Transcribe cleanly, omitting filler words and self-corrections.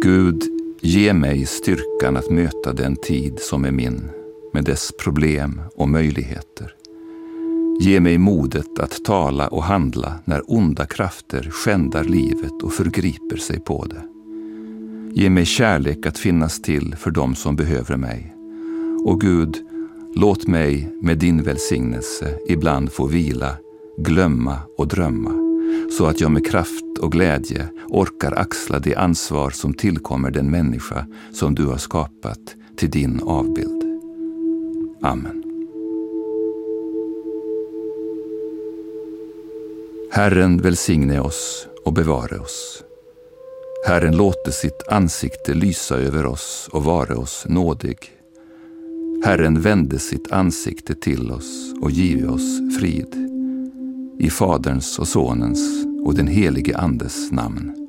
Gud, ge mig styrkan att möta den tid som är min, med dess problem och möjligheter. Ge mig modet att tala och handla när onda krafter skändar livet och förgriper sig på det. Ge mig kärlek att finnas till för dem som behöver mig. Och Gud, låt mig med din välsignelse ibland få vila, glömma och drömma, så att jag med kraft och glädje orkar axla det ansvar som tillkommer den människa som du har skapat till din avbild. Amen. Herren välsigne oss och bevara oss. Herren låter sitt ansikte lysa över oss och vara oss nådig. Herren vände sitt ansikte till oss och give oss frid. I Faderns och Sonens och den helige Andes namn.